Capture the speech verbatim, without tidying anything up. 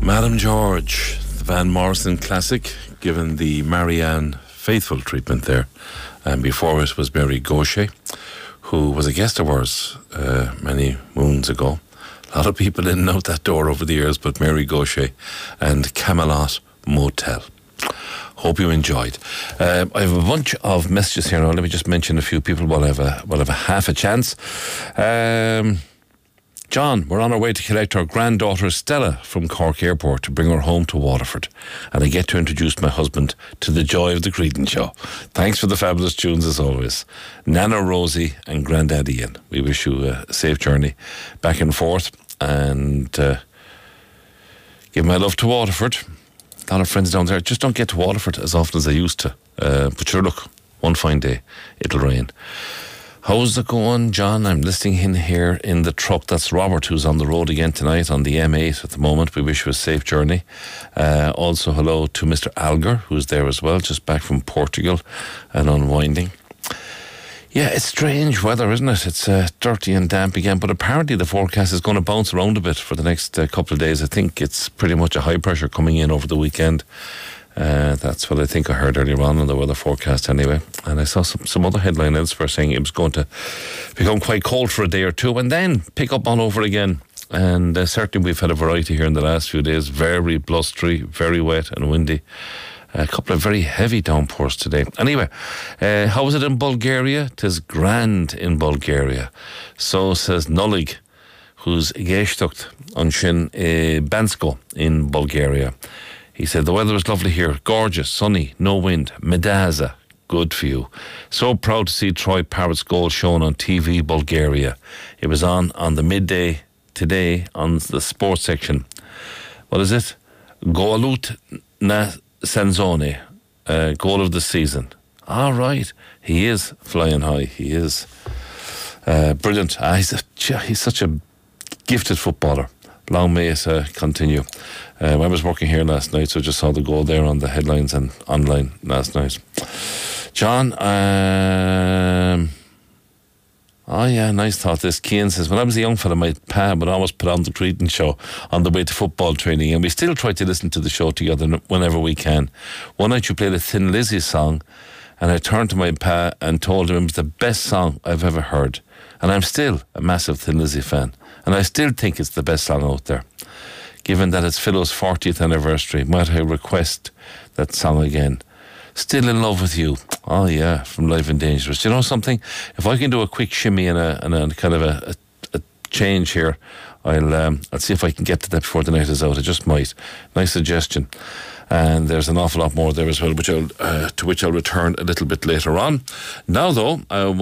Madam George, the Van Morrison classic, given the Marianne Faithfull treatment there. And before it was Mary Gauthier, who was a guest of ours uh, many moons ago. A lot of people in and out that door over the years, but Mary Gauthier and Camelot Motel. Hope you enjoyed. Uh, I have a bunch of messages here now. Let me just mention a few people while I have a, while I have a half a chance. Um... John, we're on our way to collect our granddaughter Stella from Cork Airport to bring her home to Waterford. And I get to introduce my husband to the joy of the Creedon Show. Thanks for the fabulous tunes as always. Nana Rosie and Grandad Ian. We wish you a safe journey back and forth. And uh, give my love to Waterford. A lot of friends down there. Just don't get to Waterford as often as I used to. Uh, but sure, look, one fine day, it'll rain. How's it going, John? I'm listening in here in the truck. That's Robert, who's on the road again tonight on the M eight at the moment. We wish you a safe journey. Uh, also, hello to Mister Alger, who's there as well, just back from Portugal and unwinding. Yeah, it's strange weather, isn't it? It's uh, dirty and damp again, but apparently the forecast is going to bounce around a bit for the next uh, couple of days. I think it's pretty much a high pressure coming in over the weekend. Uh, that's what I think I heard earlier on in the weather forecast anyway. And I saw some, some other headline elsewhere saying it was going to become quite cold for a day or two and then pick up on over again. And uh, certainly we've had a variety here in the last few days. Very blustery, very wet and windy. A couple of very heavy downpours today. Anyway, uh, how was it in Bulgaria? 'Tis grand in Bulgaria. So says Nullig, who's Geshtukt on Shin Bansko in Bulgaria. He said, the weather is lovely here, gorgeous, sunny, no wind, Medaza, good for you. So proud to see Troy Parrott's goal shown on T V Bulgaria. It was on on the midday today on the sports section. What is it? Goalut na Sanzone, uh, goal of the season. All right, he is flying high, he is uh, brilliant. Ah, he's, a, he's such a gifted footballer. Long may it uh, continue. Uh, I was working here last night, so I just saw the goal there on the headlines and online last night. John, um, oh yeah, nice thought this. Cian says, when I was a young fella, my pa would always put on the Creedon Show on the way to football training, and we still try to listen to the show together whenever we can. One night you played a Thin Lizzy song, and I turned to my pa and told him it was the best song I've ever heard. And I'm still a massive Thin Lizzy fan. And I still think it's the best song out there. Given that it's Philo's fortieth anniversary, might I request that song again? Still in Love with You. Oh yeah, from Live and Dangerous. You know something? If I can do a quick shimmy and a, and a kind of a, a, a change here, I'll um, I'll see if I can get to that before the night is out. I just might. Nice suggestion. And there's an awful lot more there as well, which I'll, uh, to which I'll return a little bit later on. Now though, I